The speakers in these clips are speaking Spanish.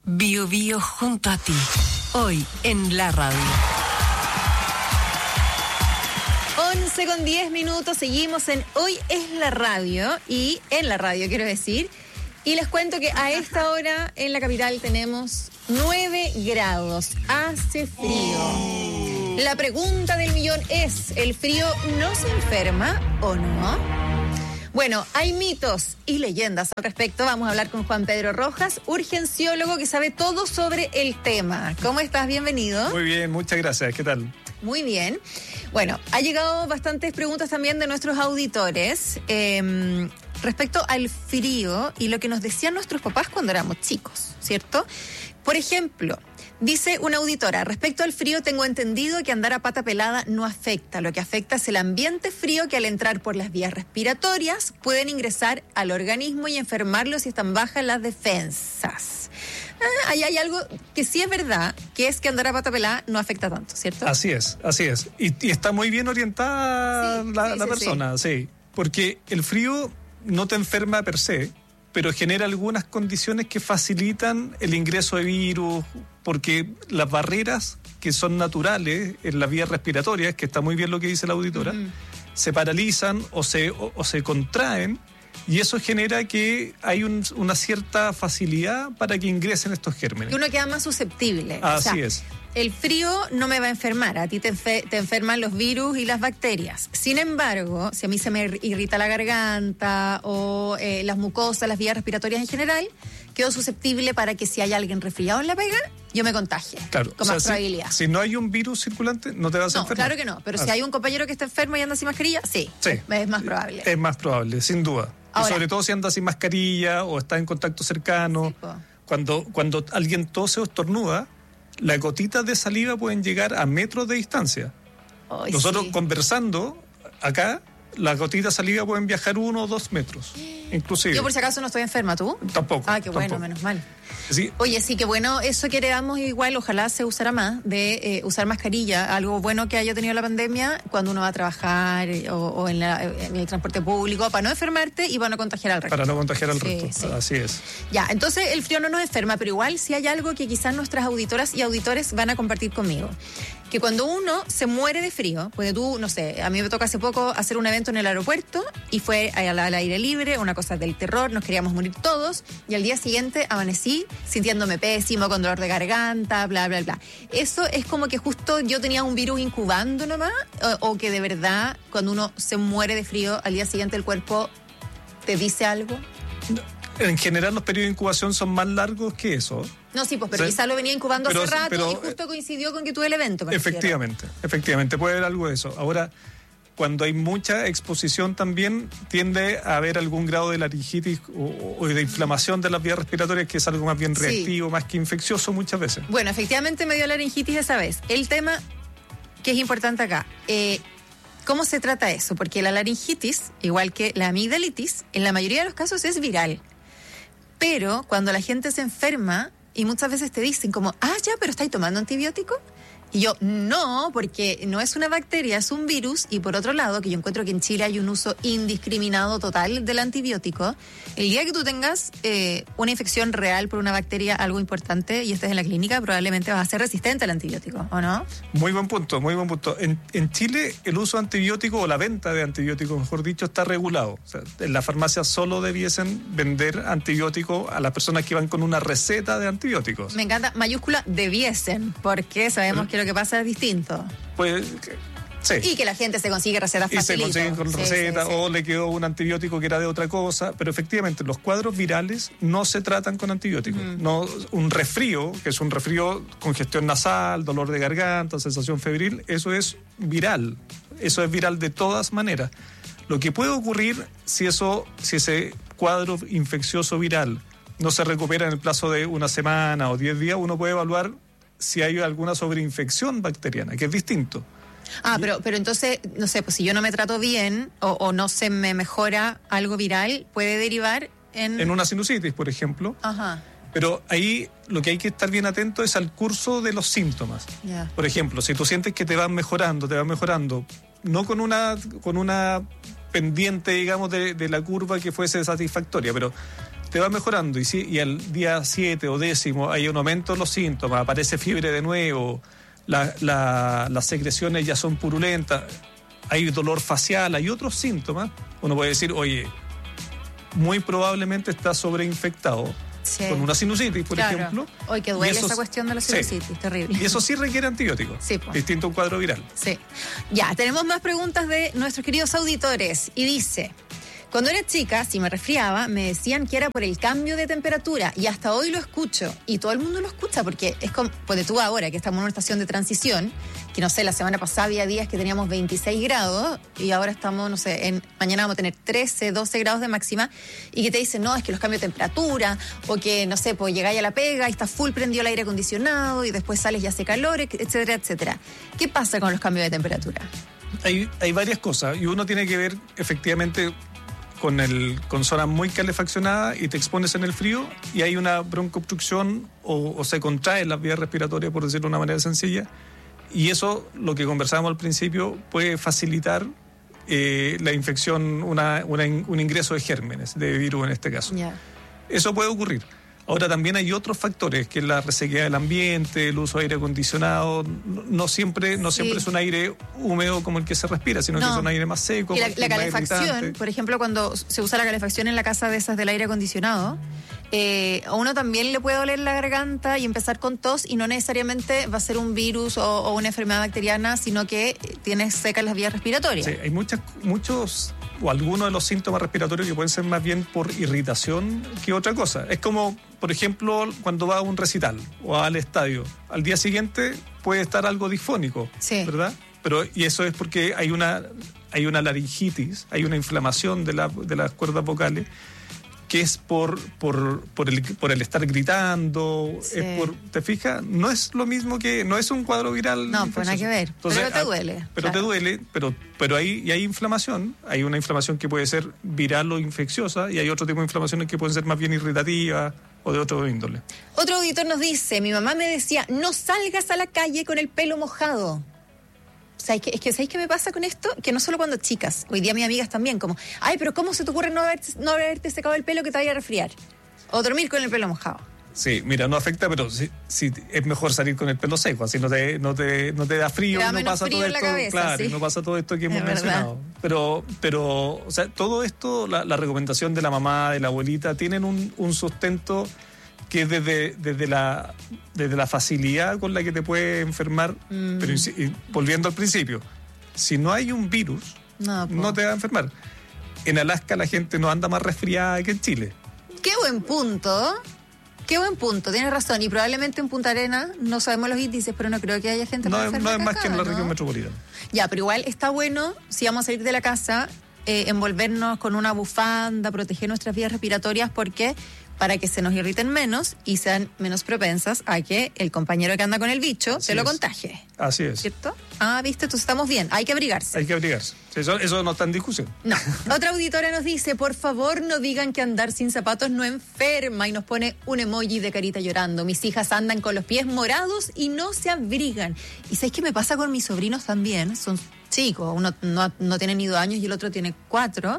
Bio Bio junto a ti, hoy en la radio. 11:10, seguimos en Hoy es la radio, y en la radio quiero decir, y les cuento que a esta hora en la capital tenemos 9 grados, hace frío. La pregunta del millón es, ¿el frío nos enferma o no? Bueno, hay mitos y leyendas al respecto. Vamos a hablar con Juan Pedro Rojas, urgenciólogo que sabe todo sobre el tema. ¿Cómo estás? Bienvenido. Muy bien, muchas gracias. ¿Qué tal? Muy bien. Bueno, ha llegado bastantes preguntas también de nuestros auditores respecto al frío y lo que nos decían nuestros papás cuando éramos chicos, ¿cierto? Por ejemplo, dice una auditora, respecto al frío tengo entendido que andar a pata pelada no afecta. Lo que afecta es el ambiente frío que al entrar por las vías respiratorias pueden ingresar al organismo y enfermarlo si están bajas las defensas. Ahí hay algo que sí es verdad, que es que andar a pata pelada no afecta tanto, ¿cierto? Así es. Y está muy bien orientada la persona, sí. Porque el frío no te enferma per se, pero genera algunas condiciones que facilitan el ingreso de virus, porque las barreras que son naturales en las vías respiratorias, que está muy bien lo que dice la auditora, se paralizan o se contraen, y eso genera que hay una cierta facilidad para que ingresen estos gérmenes. Y uno queda más susceptible. Así es. El frío no me va a enfermar, a ti te enferman los virus y las bacterias. Sin embargo, si a mí se me irrita la garganta o las mucosas, las vías respiratorias en general, quedo susceptible para que si hay alguien resfriado en la pega, yo me contagie. Claro, con más probabilidad. Si no hay un virus circulante, no te vas a enfermar. Claro que no, pero si hay un compañero que está enfermo y anda sin mascarilla, sí. Es más probable. Es más probable, sin duda. Ahora, y sobre todo si anda sin mascarilla o está en contacto cercano. Sí, cuando alguien tose o estornuda, las gotitas de saliva pueden llegar a metros de distancia. Nosotros conversando acá, las gotitas de saliva pueden viajar 1 o 2 metros, inclusive. Yo por si acaso no estoy enferma, ¿tú? Tampoco. Qué bueno, menos mal. Sí. Oye, sí, que bueno, eso que heredamos igual, ojalá se usara más, de usar mascarilla. Algo bueno que haya tenido la pandemia cuando uno va a trabajar o en el transporte público, para no enfermarte y para no contagiar al resto. Para no contagiar al resto, sí. Así es. Ya, entonces el frío no nos enferma, pero igual sí hay algo que quizás nuestras auditoras y auditores van a compartir conmigo. Que cuando uno se muere de frío, pues tú, no sé, a mí me tocó hace poco hacer un evento en el aeropuerto y fue al aire libre, una cosa del terror, nos queríamos morir todos, y al día siguiente amanecí sintiéndome pésimo, con dolor de garganta, bla, bla, bla. Eso es como que justo yo tenía un virus incubando nomás, o que de verdad cuando uno se muere de frío, al día siguiente el cuerpo te dice algo. No. En general los periodos de incubación son más largos que eso. No, sí, pues, pero quizás lo venía incubando hace rato y justo coincidió con que tuve el evento. Efectivamente, puede haber algo de eso. Ahora, cuando hay mucha exposición también tiende a haber algún grado de laringitis o de inflamación de las vías respiratorias, que es algo más bien reactivo, más que infeccioso muchas veces. Bueno, efectivamente me dio laringitis esa vez. El tema que es importante acá, ¿cómo se trata eso? Porque la laringitis, igual que la amigdalitis, en la mayoría de los casos es viral. Pero cuando la gente se enferma, y muchas veces te dicen como, pero ¿estáis tomando antibiótico? Y yo, no, porque no es una bacteria, es un virus. Y por otro lado, que yo encuentro que en Chile hay un uso indiscriminado total del antibiótico. El día que tú tengas una infección real por una bacteria, algo importante, y estés en la clínica, probablemente vas a ser resistente al antibiótico, ¿o no? Muy buen punto. En Chile, el uso de antibiótico, o la venta de antibióticos, mejor dicho, está regulado. O sea, en la farmacia solo debiesen vender antibióticos a las personas que van con una receta de antibióticos. Me encanta, mayúscula debiesen, porque sabemos que lo que pasa es distinto. Pues, sí. Y que la gente se consigue recetas facilito. Y se consiguen con receta, o le quedó un antibiótico que era de otra cosa, pero efectivamente los cuadros virales no se tratan con antibióticos. No, un resfrío, que es un resfrío, congestión nasal, dolor de garganta, sensación febril, eso es viral. Eso es viral de todas maneras. Lo que puede ocurrir si ese cuadro infeccioso viral no se recupera en el plazo de una semana o 10 días, uno puede evaluar si hay alguna sobreinfección bacteriana, que es distinto. Pero entonces, no sé, pues si yo no me trato bien o no se me mejora algo viral, puede derivar en una sinusitis, por ejemplo. Ajá. Pero ahí lo que hay que estar bien atento es al curso de los síntomas. Yeah. Por ejemplo, si tú sientes que te van mejorando, no con una pendiente, digamos, de la curva que fuese satisfactoria, pero te va mejorando y al día 7 o 10 hay un aumento en los síntomas, aparece fiebre de nuevo, las secreciones ya son purulentas, hay dolor facial, hay otros síntomas, uno puede decir, oye, muy probablemente está sobreinfectado. Sí. Con una sinusitis, por ejemplo. Hoy que duele esa cuestión de la sinusitis, sí. Terrible. Y eso sí requiere antibióticos, sí, pues. Distinto a un cuadro viral. Sí. Ya, tenemos más preguntas de nuestros queridos auditores. Y dice, cuando era chica, si me resfriaba, me decían que era por el cambio de temperatura. Y hasta hoy lo escucho. Y todo el mundo lo escucha porque es como, pues tú ahora que estamos en una estación de transición, que no sé, la semana pasada había días que teníamos 26 grados y ahora estamos, no sé, mañana vamos a tener 13, 12 grados de máxima y que te dicen, no, es que los cambios de temperatura o que, no sé, pues llegáis a la pega y está full prendido el aire acondicionado y después sales y hace calor, etcétera, etcétera. ¿Qué pasa con los cambios de temperatura? Hay varias cosas y uno tiene que ver efectivamente con zonas muy calefaccionadas y te expones en el frío y hay una broncoobstrucción o se contraen las vías respiratorias, por decirlo de una manera sencilla. Y eso, lo que conversábamos al principio, puede facilitar la infección, un ingreso de gérmenes, de virus en este caso. Yeah. Eso puede ocurrir. Ahora también hay otros factores, que es la resequedad del ambiente, el uso de aire acondicionado. No siempre es un aire húmedo como el que se respira, sino que es un aire más seco. Y la calefacción, por ejemplo, cuando se usa la calefacción en la casa de esas del aire acondicionado, a uno también le puede doler la garganta y empezar con tos y no necesariamente va a ser un virus o una enfermedad bacteriana, sino que tienes secas las vías respiratorias. Sí, hay muchos o algunos de los síntomas respiratorios que pueden ser más bien por irritación que otra cosa. Es como, por ejemplo, cuando vas a un recital o al estadio, al día siguiente puede estar algo disfónico, sí, ¿verdad? Y eso es porque hay una laringitis, hay una inflamación de las cuerdas vocales, que es por el estar gritando, sí. ¿Te fijas? No es lo mismo no es un cuadro viral. No, pues nada que ver. Entonces, pero te duele. Pero claro. Te duele, pero hay inflamación. Hay una inflamación que puede ser viral o infecciosa y hay otro tipo de inflamaciones que pueden ser más bien irritativas o de otro índole. Otro auditor nos dice, mi mamá me decía, no salgas a la calle con el pelo mojado. ¿Sabes qué me pasa con esto? Que no solo cuando chicas, hoy día mis amigas también, como, ay, pero ¿cómo se te ocurre no haberte secado el pelo que te vaya a resfriar? O dormir con el pelo mojado. Sí, mira, no afecta, pero sí es mejor salir con el pelo seco, así no te da frío, te da no pasa todo esto, cabeza, claro, ¿sí? No pasa todo esto que hemos mencionado. Pero, o sea, todo esto, la recomendación de la mamá, de la abuelita, tienen un sustento que desde la facilidad con la que te puede enfermar, pero volviendo al principio, si no hay un virus, no te va a enfermar. En Alaska la gente no anda más resfriada que en Chile. ¡Qué buen punto! Tienes razón. Y probablemente en Punta Arenas, no sabemos los índices, pero no creo que haya gente más enferma. No es más que en la región metropolitana. Ya, pero igual está bueno, si vamos a salir de la casa, envolvernos con una bufanda, proteger nuestras vías respiratorias, porque para que se nos irriten menos y sean menos propensas a que el compañero que anda con el bicho se lo contagie. Así es. ¿Cierto? Viste, entonces estamos bien. Hay que abrigarse. Eso no está en discusión. No. Otra auditora nos dice, por favor no digan que andar sin zapatos no enferma, y nos pone un emoji de carita llorando. Mis hijas andan con los pies morados y no se abrigan. Y ¿sabes qué me pasa con mis sobrinos también? Son chicos, uno no tiene ni 2 años y el otro tiene 4.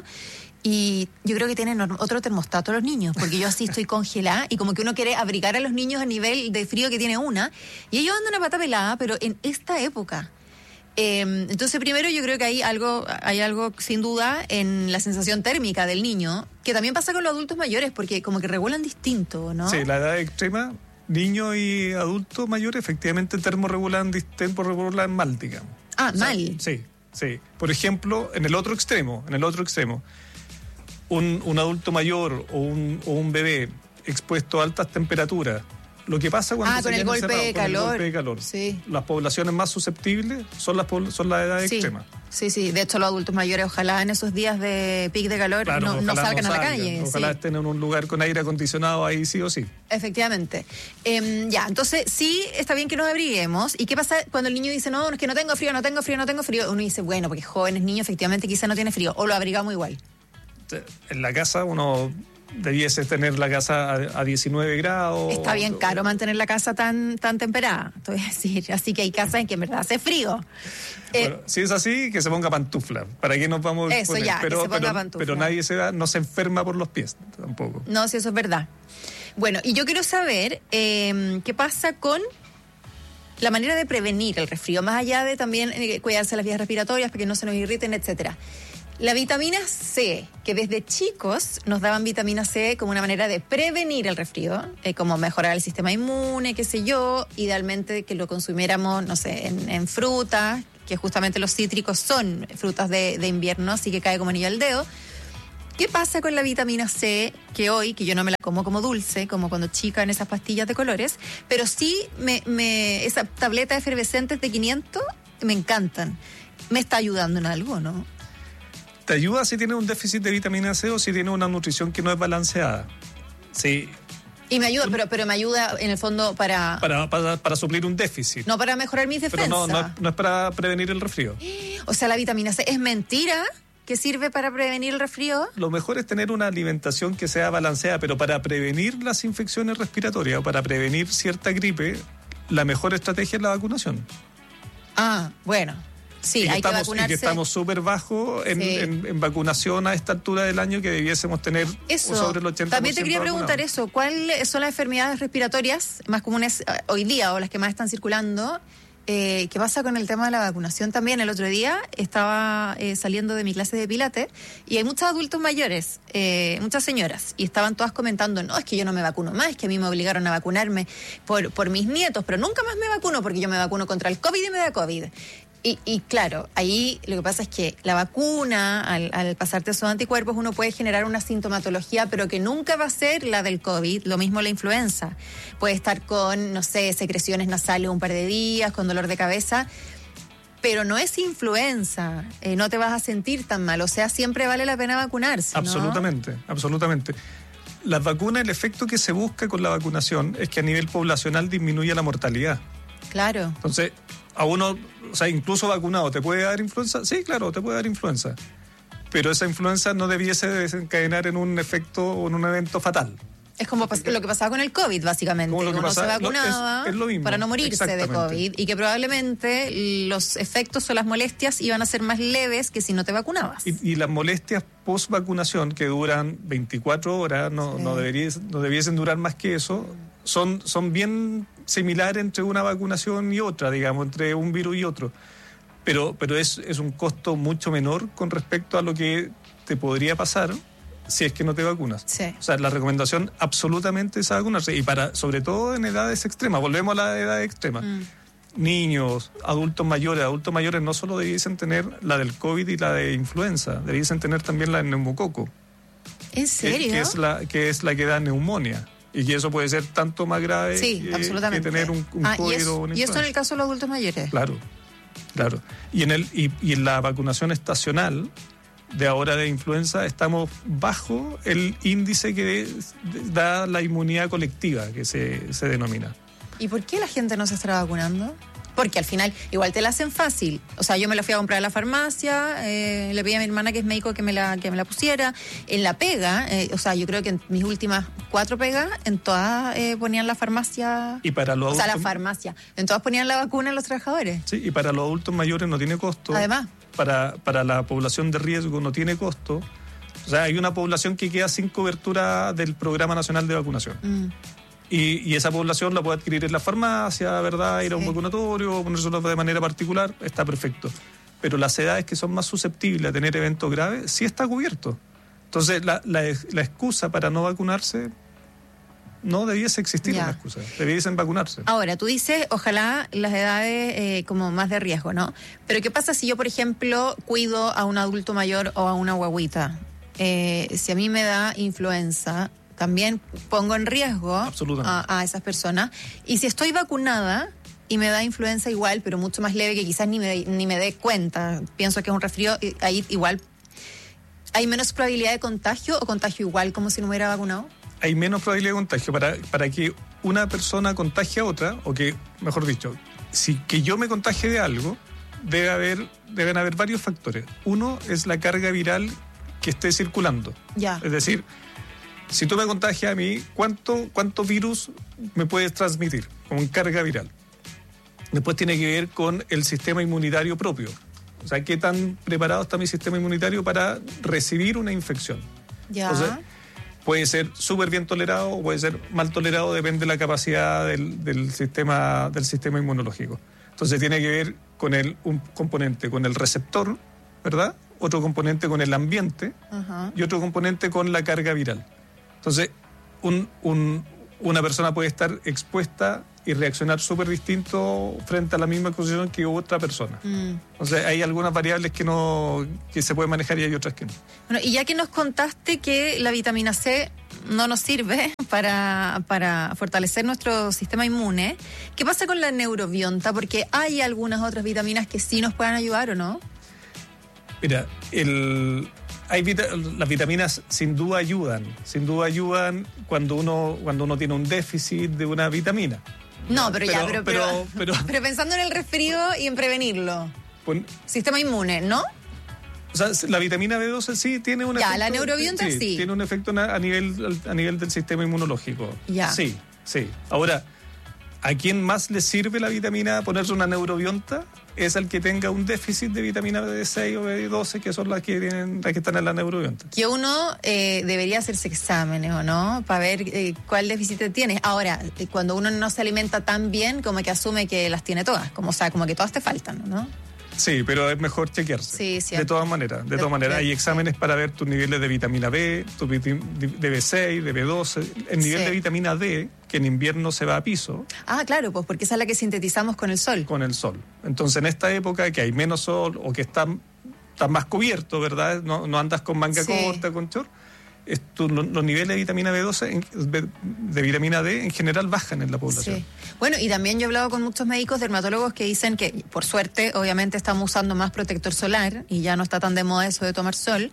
Y yo creo que tienen otro termostato los niños, porque yo así estoy congelada y como que uno quiere abrigar a los niños a nivel de frío que tiene una. Y ellos andan a pata pelada, pero en esta época. Entonces, primero yo creo que hay algo sin duda en la sensación térmica del niño, que también pasa con los adultos mayores, porque como que regulan distinto, ¿no? Sí, la edad extrema, niños y adultos mayores, efectivamente temporregulan mal, digamos. Mal. Sí. Por ejemplo, en el otro extremo, un adulto mayor o un bebé expuesto a altas temperaturas, lo que pasa cuando con el golpe de calor. Sí. Las poblaciones más susceptibles son las edades extremas. Sí. De hecho, los adultos mayores, ojalá en esos días de pic de calor no salgan a la calle. Ojalá estén en un lugar con aire acondicionado ahí sí o sí. Efectivamente. Entonces sí está bien que nos abriguemos. ¿Y qué pasa cuando el niño dice, no, es que no tengo frío? Uno dice, bueno, porque jóvenes, niños, efectivamente quizá no tiene frío. O lo abrigamos igual. En la casa uno debiese tener la casa a 19 grados. Está bien caro mantener la casa tan temperada, te voy a decir. Así que hay casas en que en verdad hace frío. Bueno, si es así, que se ponga pantufla. ¿Para qué nos vamos a Eso poner? ya, que se ponga pantufla. Pero nadie no se enferma por los pies tampoco. No, sí, eso es verdad. Bueno, y yo quiero saber qué pasa con la manera de prevenir el resfrío, más allá de también cuidarse las vías respiratorias para que no se nos irriten, etcétera. La vitamina C, que desde chicos nos daban vitamina C como una manera de prevenir el resfrío, como mejorar el sistema inmune, qué sé yo, idealmente que lo consumiéramos, no sé, en frutas, que justamente los cítricos son frutas de invierno, así que cae como anillo al dedo. ¿Qué pasa con la vitamina C que hoy, que yo no me la como dulce, como cuando chica en esas pastillas de colores, pero sí esas tabletas efervescentes de 500 me encantan? ¿Me está ayudando en algo, no? Te ayuda si tienes un déficit de vitamina C o si tienes una nutrición que no es balanceada. Sí. Y me ayuda, pero me ayuda en el fondo para suplir un déficit. No para mejorar mis defensas. Pero no es para prevenir el resfrío. O sea, la vitamina C es mentira que sirve para prevenir el resfrío. Lo mejor es tener una alimentación que sea balanceada, pero para prevenir las infecciones respiratorias o para prevenir cierta gripe, la mejor estrategia es la vacunación. Ah, bueno. Sí, hay que vacunarse. Y que estamos súper bajo en vacunación a esta altura del año, que debiésemos tener sobre el 80%. También te quería preguntar eso, ¿cuáles son las enfermedades respiratorias más comunes hoy día o las que más están circulando? ¿Qué pasa con el tema de la vacunación también? El otro día estaba saliendo de mi clase de pilates y hay muchos adultos mayores, muchas señoras, y estaban todas comentando, no, es que yo no me vacuno más, es que a mí me obligaron a vacunarme por mis nietos, pero nunca más me vacuno porque yo me vacuno contra el COVID y me da COVID. Y claro, ahí lo que pasa es que la vacuna, al pasarte esos anticuerpos, uno puede generar una sintomatología, pero que nunca va a ser la del COVID, lo mismo la influenza. Puede estar con, no sé, secreciones nasales un par de días, con dolor de cabeza, pero no es influenza, no te vas a sentir tan mal, o sea, siempre vale la pena vacunarse, ¿no? Absolutamente, absolutamente. Las vacunas, el efecto que se busca con la vacunación es que a nivel poblacional disminuya la mortalidad. Claro. Entonces, a uno, o sea, incluso vacunado, ¿te puede dar influenza? Sí, claro, te puede dar influenza. Pero esa influenza no debiese desencadenar en un efecto o en un evento fatal. Es como lo que pasaba con el COVID, básicamente. Uno se vacunaba es lo mismo, para no morirse de COVID y que probablemente los efectos o las molestias iban a ser más leves que si no te vacunabas. Y las molestias post-vacunación, que duran 24 horas, no debiesen durar más que eso, son bien similares entre una vacunación y otra, digamos, entre un virus y otro. Pero es un costo mucho menor con respecto a lo que te podría pasar si es que no te vacunas. Sí. O sea, la recomendación absolutamente es vacunarse, y sobre todo en edades extremas. Volvemos a la edad extrema. Niños, adultos mayores no solo debiesen tener la del COVID y la de influenza, debiesen tener también la del neumococo. ¿En serio? Que es la que da neumonía. Y que eso puede ser tanto más grave absolutamente. que tener un COVID o una influenza. Y eso en el caso de los adultos mayores. Claro. Y en la vacunación estacional de ahora de influenza estamos bajo el índice que da la inmunidad colectiva, que se denomina. ¿Y por qué la gente no se está vacunando? Porque al final igual te la hacen fácil. O sea, yo me la fui a comprar a la farmacia, le pedí a mi hermana que es médico que me la pusiera. En la pega, o sea, yo creo que en mis últimas 4 pegas, en todas ponían la farmacia. Y para los adultos, la farmacia. En todas ponían la vacuna a los trabajadores. Sí, y para los adultos mayores no tiene costo. Además. Para la población de riesgo no tiene costo. O sea, hay una población que queda sin cobertura del Programa Nacional de Vacunación. Y esa población la puede adquirir en la farmacia, ¿verdad? Ir a un vacunatorio, ponérselo de manera particular, está perfecto. Pero las edades que son más susceptibles a tener eventos graves, sí está cubierto. Entonces, la excusa para no vacunarse no debiese existir una excusa, debiesen vacunarse. Ahora, tú dices, ojalá las edades como más de riesgo, ¿no? Pero ¿qué pasa si yo, por ejemplo, cuido a un adulto mayor o a una guagüita? Si a mí me da influenza, también pongo en riesgo a esas personas. Y si estoy vacunada y me da influenza igual, pero mucho más leve, que quizás ni me dé cuenta, pienso que es un resfrío, ahí igual hay menos probabilidad de contagio, o contagio igual como si no me hubiera vacunado. Hay menos probabilidad de contagio. Para que una persona contagie a otra, o que, mejor dicho, que yo me contagie de algo, deben haber varios factores. Uno es la carga viral que esté circulando. Ya. Es decir, Si tú me contagias a mí, ¿cuánto virus me puedes transmitir con carga viral? Después tiene que ver con el sistema inmunitario propio. O sea, ¿qué tan preparado está mi sistema inmunitario para recibir una infección? Ya. Entonces, puede ser súper bien tolerado o puede ser mal tolerado, depende de la capacidad del sistema inmunológico. Entonces tiene que ver con un componente con el receptor, ¿verdad? Otro componente con el ambiente y otro componente con la carga viral. Entonces, una persona puede estar expuesta y reaccionar súper distinto frente a la misma exposición que otra persona. Entonces, hay algunas variables que se pueden manejar y hay otras que no. Bueno, y ya que nos contaste que la vitamina C no nos sirve para fortalecer nuestro sistema inmune, ¿qué pasa con la neurobionta? Porque hay algunas otras vitaminas que sí nos puedan ayudar, ¿o no? Mira, las vitaminas sin duda ayudan cuando uno tiene un déficit de una vitamina. No, pero pensando en el resfrío y en prevenirlo. Sistema inmune, ¿no? O sea, la vitamina B12 sí tiene un efecto. La neurobionta sí. Tiene un efecto a nivel del sistema inmunológico. Ya. Sí. Ahora, ¿a quién más le sirve la vitamina ponerse una neurobionta? Es al que tenga un déficit de vitamina B6 o B12, que son las que están en la neurobionta. Que uno debería hacerse exámenes, ¿o no? Para ver cuál déficit tiene. Ahora, cuando uno no se alimenta tan bien, como que asume que las tiene todas. Como que todas te faltan, ¿no? Sí, pero es mejor chequearse. Sí, cierto. De todas maneras. Hay exámenes para ver tus niveles de vitamina B, de B6, de B12, el nivel de vitamina D, que en invierno se va a piso. Ah, claro, pues porque esa es la que sintetizamos con el sol. Con el sol. Entonces, en esta época que hay menos sol o que estás más cubierto, ¿verdad? No andas con manga corta, con short. Los niveles de vitamina B12, de vitamina D, en general bajan en la población. Sí. Bueno, y también yo he hablado con muchos médicos dermatólogos que dicen que, por suerte, obviamente estamos usando más protector solar y ya no está tan de moda eso de tomar sol.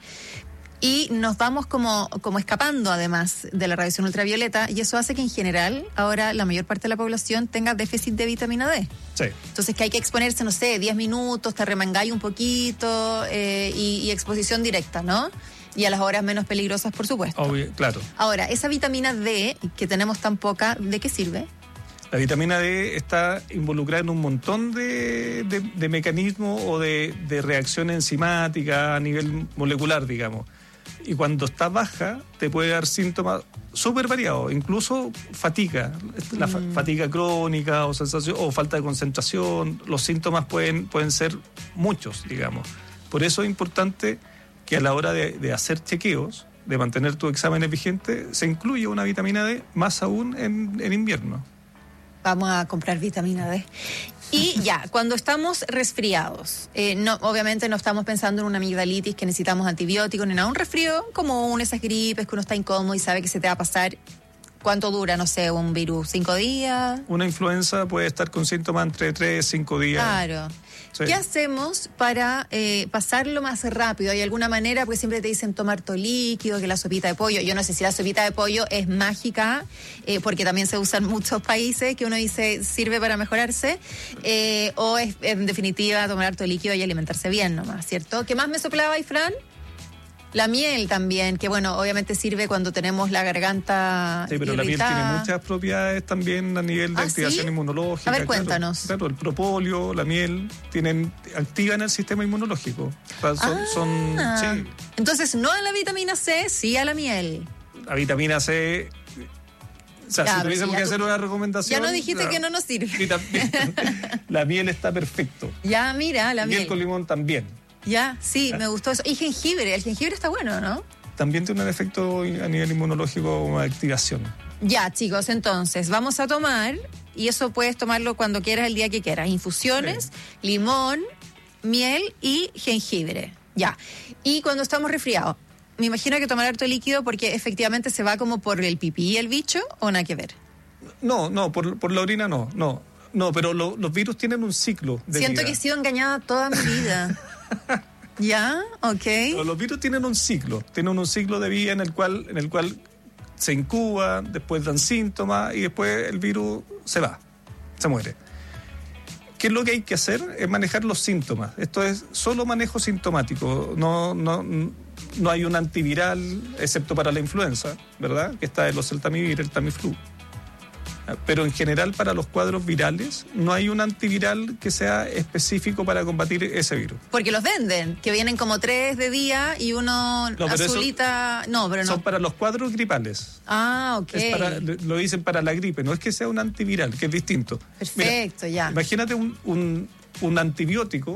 Y nos vamos como escapando, además, de la radiación ultravioleta, y eso hace que, en general, ahora la mayor parte de la población tenga déficit de vitamina D. Sí. Entonces, que hay que exponerse, 10 minutos, te remangáis un poquito y exposición directa, ¿no? Y a las horas menos peligrosas, por supuesto. Obvio, claro. Ahora, esa vitamina D, que tenemos tan poca, ¿de qué sirve? La vitamina D está involucrada en un montón de mecanismos o de reacción enzimática a nivel molecular, digamos. Y cuando está baja, te puede dar síntomas súper variados, incluso fatiga, fatiga crónica o sensación, o falta de concentración. Los síntomas pueden ser muchos, digamos. Por eso es importante que a la hora de hacer chequeos, de mantener tus exámenes vigentes, se incluye una vitamina D, más aún en invierno. Vamos a comprar vitamina D. Y ya, cuando estamos resfriados, obviamente no estamos pensando en una amigdalitis que necesitamos antibióticos ni nada, un resfrío común, esas gripes que uno está incómodo y sabe que se te va a pasar. ¿Cuánto dura, un virus? 5 días? Una influenza puede estar con síntomas entre 3 y 5 días. Claro. Sí. ¿Qué hacemos para pasarlo más rápido? ¿Hay alguna manera? Porque siempre te dicen tomar todo líquido, que la sopita de pollo. Yo no sé si la sopita de pollo es mágica, porque también se usa en muchos países, que uno dice sirve para mejorarse, o es en definitiva tomar harto líquido y alimentarse bien nomás, ¿cierto? ¿Qué más me soplaba ahí, Fran? La miel también, que bueno, obviamente sirve cuando tenemos la garganta Sí, pero irritada. La miel tiene muchas propiedades también a nivel de activación inmunológica. A ver, cuéntanos. Claro, el propóleo, la miel, activan el sistema inmunológico. O sea, sí. Entonces, no a la vitamina C, sí a la miel. La vitamina C... O sea, si tuviésemos que hacer una recomendación... Ya no dijiste que no nos sirve. La miel está perfecto. Ya, mira, la miel. Miel con limón también. Ya, sí, me gustó eso. Y jengibre, el jengibre está bueno, ¿no? También tiene un efecto a nivel inmunológico como activación. Ya, chicos, entonces, vamos a tomar, y eso puedes tomarlo cuando quieras, el día que quieras, infusiones, limón, miel y jengibre. Ya. Y cuando estamos resfriados, me imagino que tomar harto líquido porque efectivamente se va como por el pipí el bicho, ¿o nada que ver? No, por la orina no. No, pero los virus tienen un ciclo de Siento vida. que he sido engañada toda mi vida. ¿Ya? Ok. Pero los virus tienen un ciclo de vida en el cual se incuban, después dan síntomas y después el virus se va, se muere. ¿Qué es lo que hay que hacer? Es manejar los síntomas. Esto es solo manejo sintomático. No hay un antiviral, excepto para la influenza, ¿verdad? Que está el oseltamivir, el Tamiflu. Pero en general para los cuadros virales no hay un antiviral que sea específico para combatir ese virus. Porque los venden, que vienen como 3 de día y uno azulita... No, pero no. Son para los cuadros gripales. Ah, ok. Lo dicen para la gripe, no es que sea un antiviral, que es distinto. Perfecto. Mira, ya. Imagínate un antibiótico,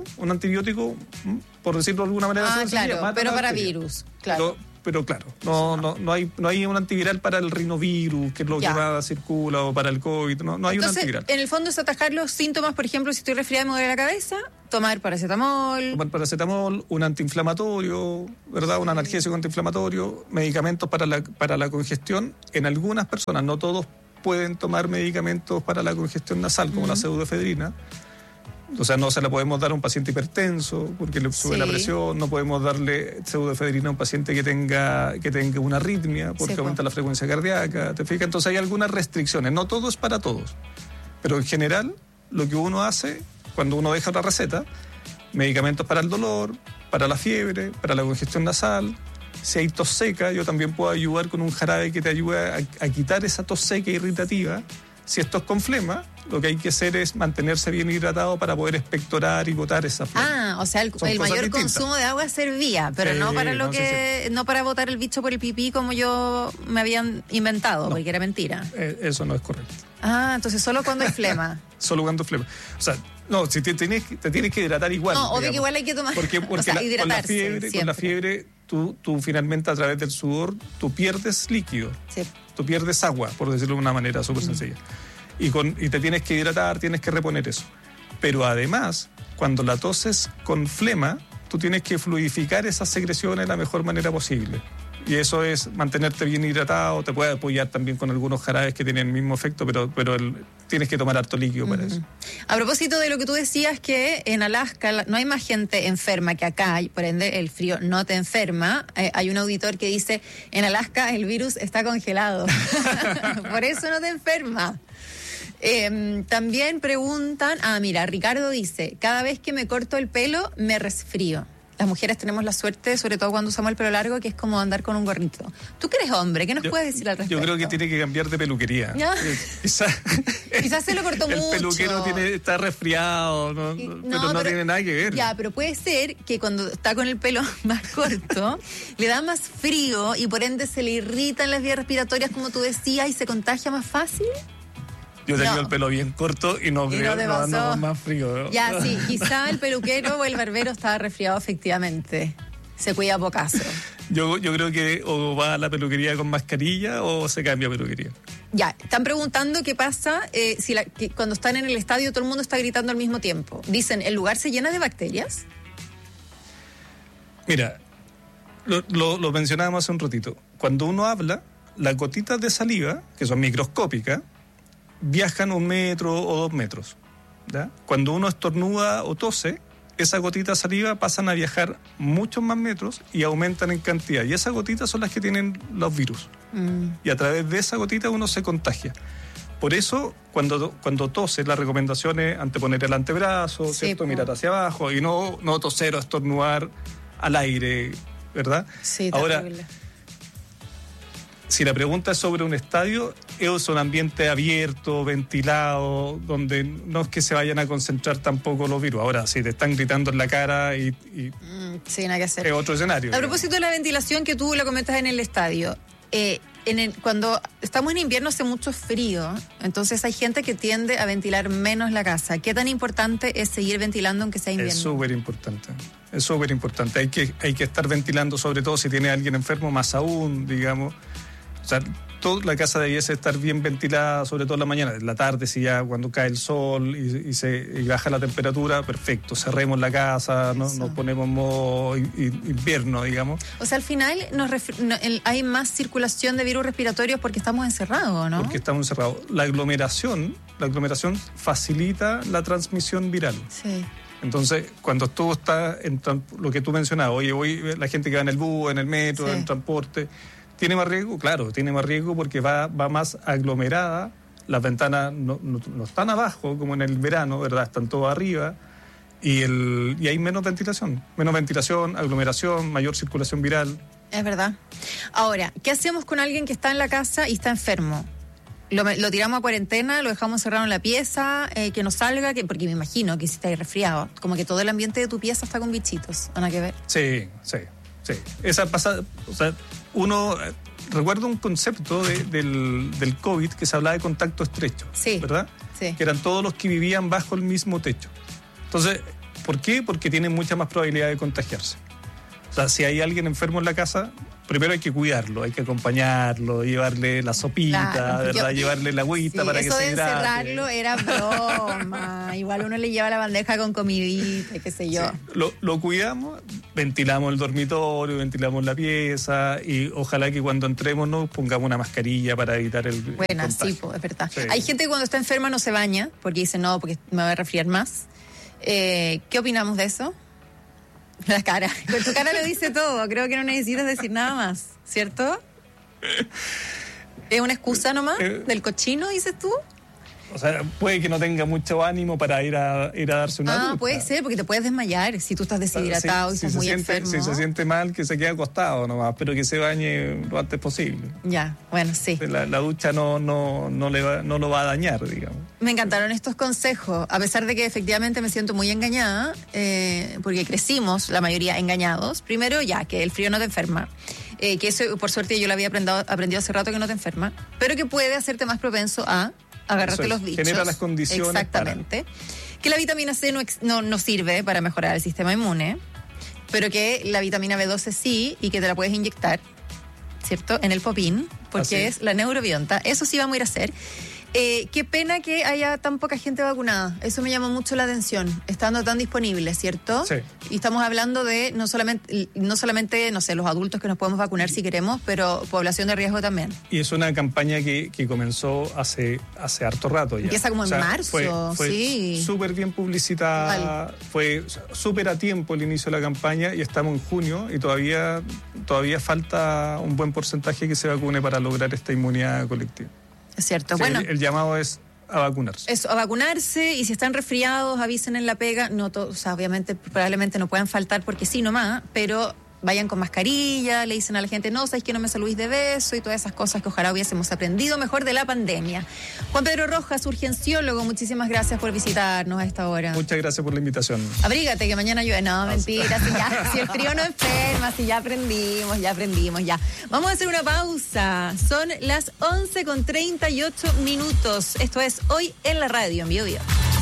por decirlo de alguna manera. Claro, pero para virus, claro. Pero claro, no hay un antiviral para el rinovirus, que es lo que más circula, o para el COVID, no hay. Entonces, un antiviral. En el fondo es atajar los síntomas, por ejemplo, si estoy resfriada y me duele la cabeza, tomar paracetamol, un antiinflamatorio, ¿verdad? Un analgésico antiinflamatorio, medicamentos para la congestión. En algunas personas, no todos pueden tomar medicamentos para la congestión nasal, como la pseudoefedrina. O sea, no se la podemos dar a un paciente hipertenso porque le sube la presión, no podemos darle pseudoefedrina a un paciente que tenga una arritmia porque aumenta la frecuencia cardíaca, ¿te fijas? Entonces hay algunas restricciones, no todo es para todos, pero en general lo que uno hace cuando uno deja una receta, medicamentos para el dolor, para la fiebre, para la congestión nasal. Si hay tos seca, yo también puedo ayudar con un jarabe que te ayude a quitar esa tos seca irritativa. Si esto es con flema, lo que hay que hacer es mantenerse bien hidratado para poder expectorar y botar esa flema. O sea, el mayor distintas. Consumo de agua servía, pero no para no para botar el bicho por el pipí como yo me habían inventado, porque era mentira. Eso no es correcto. Entonces solo cuando hay flema. Solo cuando hay flema. O sea, no, si te tienes que hidratar igual. No, obvio que igual hay que tomar. Porque con la fiebre, tú finalmente a través del sudor, tú pierdes líquido. Sí. Tú pierdes agua, por decirlo de una manera súper sencilla. Y te tienes que hidratar, tienes que reponer eso. Pero además, cuando la toses con flema, tú tienes que fluidificar esas secreciones de la mejor manera posible. Y eso es mantenerte bien hidratado, te puede apoyar también con algunos jarabes que tienen el mismo efecto, pero tienes que tomar harto líquido para eso. A propósito de lo que tú decías, que en Alaska no hay más gente enferma que acá, y por ende el frío no te enferma. Hay un auditor que dice, en Alaska el virus está congelado. Por eso no te enferma. También preguntan, mira, Ricardo dice, cada vez que me corto el pelo me resfrío. Las mujeres tenemos la suerte, sobre todo cuando usamos el pelo largo, que es como andar con un gorrito. Tú que eres hombre, ¿qué nos puedes decir al respecto? Yo creo que tiene que cambiar de peluquería. Quizás se lo cortó mucho. El peluquero está resfriado, pero no tiene nada que ver. Pero puede ser que cuando está con el pelo más corto, le da más frío y por ende se le irritan las vías respiratorias, como tú decías, y se contagia más fácil. Yo tengo el pelo bien corto y no ando con más frío, ¿no? Sí, quizá el peluquero o el barbero estaba resfriado efectivamente. Se cuida pocaso. Yo creo que o va a la peluquería con mascarilla o se cambia peluquería. Están preguntando qué pasa que cuando están en el estadio todo el mundo está gritando al mismo tiempo. Dicen, ¿el lugar se llena de bacterias? Mira, lo mencionábamos hace un ratito. Cuando uno habla, las gotitas de saliva, que son microscópicas, viajan 1 metro o 2 metros. ¿Ya? Cuando uno estornuda o tose, esas gotitas de saliva pasan a viajar muchos más metros y aumentan en cantidad. Y esas gotitas son las que tienen los virus. Y a través de esa gotita uno se contagia. Por eso, cuando tose, la recomendación es anteponer el antebrazo, ¿cierto? Mirar hacia abajo y no toser o estornudar al aire, ¿verdad? Sí, ahora, terrible. Si la pregunta es sobre un estadio, es un ambiente abierto, ventilado, donde no es que se vayan a concentrar tampoco los virus. Ahora, si te están gritando en la cara sí, nada que hacer. Es otro escenario. A propósito de la ventilación que tú la comentas en el estadio, cuando estamos en invierno hace mucho frío, entonces hay gente que tiende a ventilar menos la casa. ¿Qué tan importante es seguir ventilando aunque sea invierno? Es súper importante. Hay que estar ventilando, sobre todo si tiene alguien enfermo, más aún, digamos. O sea, toda la casa debía estar bien ventilada, sobre todo en la mañana. En la tarde, si ya cuando cae el sol y baja la temperatura, perfecto. Cerremos la casa, nos ponemos en modo invierno, digamos. O sea, al final hay más circulación de virus respiratorios porque estamos encerrados, ¿no? Porque estamos encerrados. La aglomeración facilita la transmisión viral. Sí. Entonces, cuando tú estás en lo que tú mencionabas, hoy la gente que va en el bus, en el metro, en transporte, ¿tiene más riesgo? Claro, tiene más riesgo porque va más aglomerada las ventanas no están abajo como en el verano, ¿verdad? Están todas arriba y hay menos ventilación, aglomeración, mayor circulación viral. Es verdad. Ahora, ¿qué hacemos con alguien que está en la casa y está enfermo? Lo tiramos a cuarentena, lo dejamos cerrado en la pieza, que no salga, porque me imagino que si está ahí resfriado, como que todo el ambiente de tu pieza está con bichitos, ¿van a que ver? Sí. Esa pasada, o sea, recuerdo un concepto del COVID que se hablaba de contacto estrecho, sí, ¿verdad? Sí. Que eran todos los que vivían bajo el mismo techo. Entonces, ¿por qué? Porque tienen mucha más probabilidad de contagiarse. O sea, si hay alguien enfermo en la casa, primero hay que cuidarlo, hay que acompañarlo, llevarle la sopita, claro, ¿verdad? Llevarle la agüita para que se hidrate. Eso de encerrarlo era broma. Igual uno le lleva la bandeja con comidita, qué sé yo. Sí. Lo cuidamos, ventilamos el dormitorio, ventilamos la pieza y ojalá que cuando entremos nos pongamos una mascarilla para evitar el contagio. Sí, es verdad. Sí. Hay gente que cuando está enferma no se baña porque dice no, porque me voy a resfriar más. ¿Qué opinamos de eso? La cara. Con tu cara lo dice todo. Creo que no necesitas decir nada más, ¿cierto? ¿Es una excusa nomás del cochino, dices tú? O sea, puede que no tenga mucho ánimo para ir a darse una ducha. Puede ser, porque te puedes desmayar si tú estás deshidratado y estás muy enfermo. Si se siente mal, que se quede acostado nomás, pero que se bañe lo antes posible. Ya, bueno, sí. La ducha no lo va a dañar, digamos. Me encantaron estos consejos, a pesar de que efectivamente me siento muy engañada, porque crecimos, la mayoría, engañados. Primero, que el frío no te enferma. Que eso, por suerte, yo lo había aprendido hace rato que no te enferma, pero que puede hacerte más propenso a agarrarte los bichos. Genera las condiciones. Exactamente. Que la vitamina C no sirve para mejorar el sistema inmune, pero que la vitamina B12 sí, y que te la puedes inyectar, ¿cierto? En el popín, porque es la neurobionta. Eso sí vamos a ir a hacer. Qué pena que haya tan poca gente vacunada. Eso me llamó mucho la atención, estando tan disponible, ¿cierto? Sí. Y estamos hablando de no solamente, no sé, los adultos que nos podemos vacunar si queremos, pero población de riesgo también. Y es una campaña que comenzó hace harto rato ya. Empieza como en marzo, fue sí. Súper bien publicitada, fue súper a tiempo el inicio de la campaña y estamos en junio y todavía falta un buen porcentaje que se vacune para lograr esta inmunidad colectiva. Es cierto. Sí, bueno, el llamado es a vacunarse. Eso, a vacunarse, y si están resfriados, avisen en la pega. No o sea, obviamente, probablemente no puedan faltar porque sí nomás, pero vayan con mascarilla, le dicen a la gente, no, sabes que no me saludís de beso y todas esas cosas que ojalá hubiésemos aprendido mejor de la pandemia. Juan Pedro Rojas, urgenciólogo, muchísimas gracias por visitarnos a esta hora. Muchas gracias por la invitación. Abrígate que mañana llueve. No, mentira, si el frío no enferma, si ya aprendimos. Vamos a hacer una pausa. Son las 11:38. Esto es Hoy en la Radio, en Bio Bio.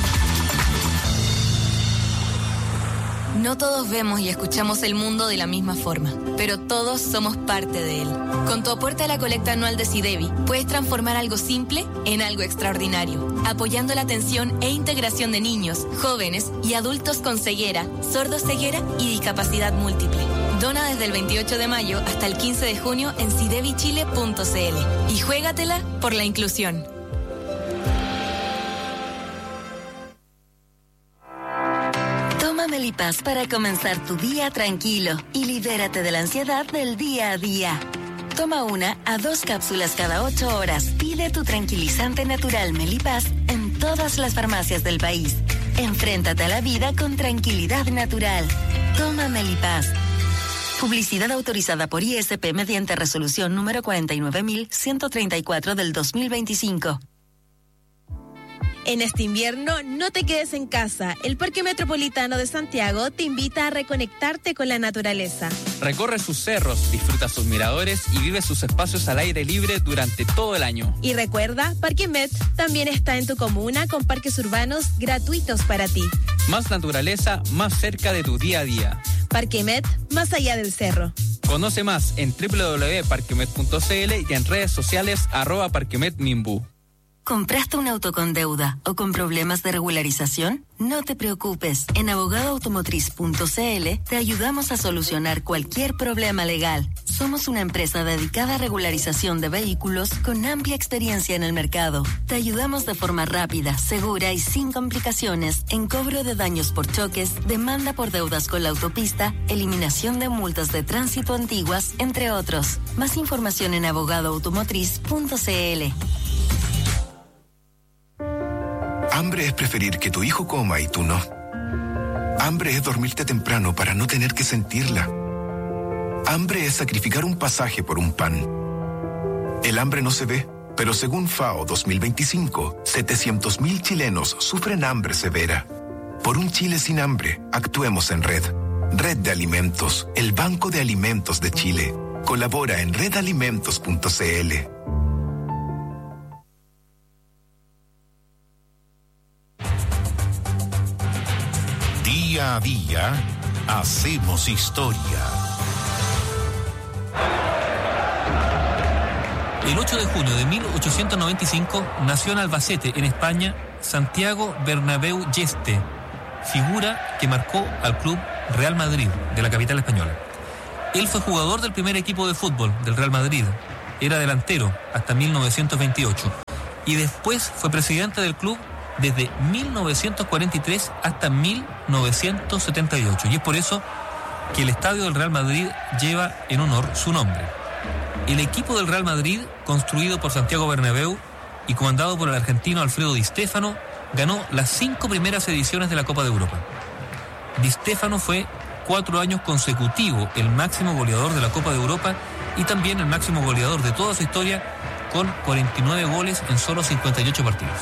No todos vemos y escuchamos el mundo de la misma forma, pero todos somos parte de él. Con tu aporte a la colecta anual de SIDEVI, puedes transformar algo simple en algo extraordinario, apoyando la atención e integración de niños, jóvenes y adultos con ceguera, sordoceguera y discapacidad múltiple. Dona desde el 28 de mayo hasta el 15 de junio en sidevichile.cl y juégatela por la inclusión. Melipaz para comenzar tu día tranquilo y libérate de la ansiedad del día a día. Toma 1 a 2 cápsulas cada 8 horas. Pide tu tranquilizante natural Melipaz en todas las farmacias del país. Enfréntate a la vida con tranquilidad natural. Toma Melipaz. Publicidad autorizada por ISP mediante resolución número 49.134 del 2025. En este invierno, no te quedes en casa. El Parque Metropolitano de Santiago te invita a reconectarte con la naturaleza. Recorre sus cerros, disfruta sus miradores y vive sus espacios al aire libre durante todo el año. Y recuerda, Parque Met también está en tu comuna con parques urbanos gratuitos para ti. Más naturaleza, más cerca de tu día a día. Parque Met, más allá del cerro. Conoce más en www.parquemet.cl y en redes sociales @parquemetminbu. ¿Compraste un auto con deuda o con problemas de regularización? No te preocupes. En abogadoautomotriz.cl te ayudamos a solucionar cualquier problema legal. Somos una empresa dedicada a regularización de vehículos con amplia experiencia en el mercado. Te ayudamos de forma rápida, segura y sin complicaciones en cobro de daños por choques, demanda por deudas con la autopista, eliminación de multas de tránsito antiguas, entre otros. Más información en abogadoautomotriz.cl. Hambre es preferir que tu hijo coma y tú no. Hambre es dormirte temprano para no tener que sentirla. Hambre es sacrificar un pasaje por un pan. El hambre no se ve, pero según FAO 2025, 700.000 chilenos sufren hambre severa. Por un Chile sin hambre, actuemos en red. Red de Alimentos, el Banco de Alimentos de Chile. Colabora en redalimentos.cl. Día a día, hacemos historia. El 8 de junio de 1895 nació en Albacete, en España, Santiago Bernabéu Yeste, figura que marcó al club Real Madrid de la capital española. Él fue jugador del primer equipo de fútbol del Real Madrid, era delantero hasta 1928 y después fue presidente del club desde 1943 hasta 1978, y es por eso que el estadio del Real Madrid lleva en honor su nombre. El equipo del Real Madrid, construido por Santiago Bernabéu y comandado por el argentino Alfredo Di Stéfano, ganó las 5 primeras ediciones de la Copa de Europa. Di Stéfano fue 4 años consecutivos el máximo goleador de la Copa de Europa y también el máximo goleador de toda su historia, con 49 goles en solo 58 partidos.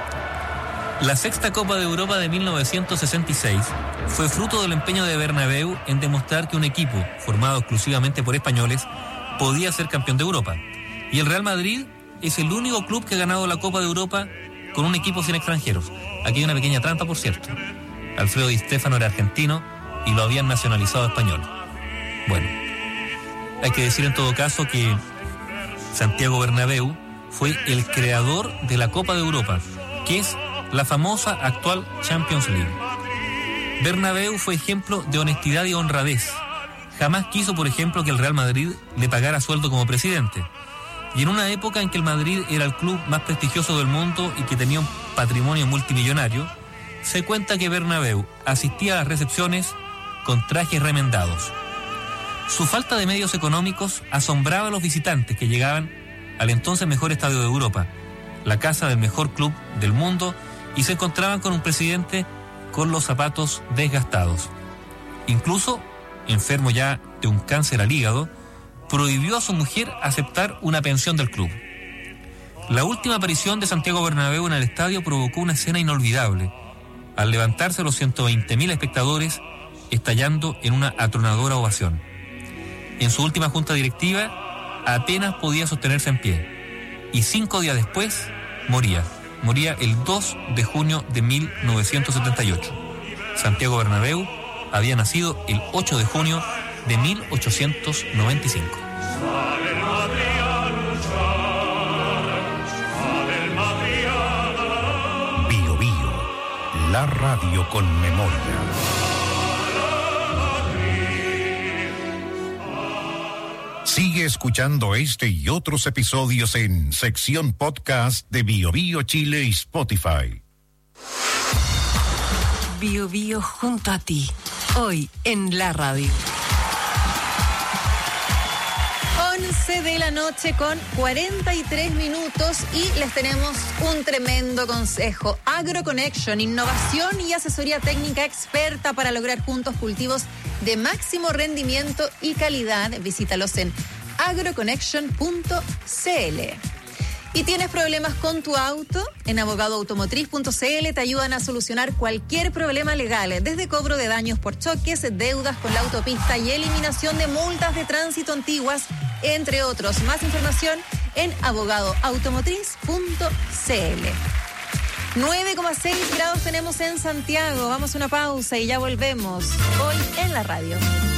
La sexta Copa de Europa de 1966 fue fruto del empeño de Bernabéu en demostrar que un equipo formado exclusivamente por españoles podía ser campeón de Europa. Y el Real Madrid es el único club que ha ganado la Copa de Europa con un equipo sin extranjeros. Aquí hay una pequeña trampa, por cierto. Alfredo Di Stéfano era argentino y lo habían nacionalizado español. Bueno, hay que decir en todo caso que Santiago Bernabéu fue el creador de la Copa de Europa, que es la famosa actual Champions League. Bernabéu fue ejemplo de honestidad y honradez. Jamás quiso, por ejemplo, que el Real Madrid le pagara sueldo como presidente. Y en una época en que el Madrid era el club más prestigioso del mundo y que tenía un patrimonio multimillonario, se cuenta que Bernabéu asistía a las recepciones con trajes remendados. Su falta de medios económicos asombraba a los visitantes que llegaban al entonces mejor estadio de Europa, la casa del mejor club del mundo, y se encontraban con un presidente con los zapatos desgastados. Incluso, enfermo ya de un cáncer al hígado, prohibió a su mujer aceptar una pensión del club. La última aparición de Santiago Bernabéu en el estadio provocó una escena inolvidable, al levantarse los 120.000 espectadores, estallando en una atronadora ovación. En su última junta directiva, apenas podía sostenerse en pie, y 5 días después moría el 2 de junio de 1978. Santiago Bernabéu había nacido el 8 de junio de 1895. Bio Bio, la radio con memoria. Sigue escuchando este y otros episodios en sección podcast de Bio Bio Chile y Spotify. Bio Bio junto a ti, hoy en la radio. 11 de la noche con 43 minutos y les tenemos un tremendo consejo. AgroConnection, innovación y asesoría técnica experta para lograr juntos cultivos de máximo rendimiento y calidad. Visítalos en agroconnection.cl. ¿Y tienes problemas con tu auto? En abogadoautomotriz.cl te ayudan a solucionar cualquier problema legal, desde cobro de daños por choques, deudas con la autopista y eliminación de multas de tránsito antiguas, entre otros. Más información en abogadoautomotriz.cl. 9,6 grados tenemos en Santiago. Vamos a una pausa y ya volvemos. Hoy en la radio.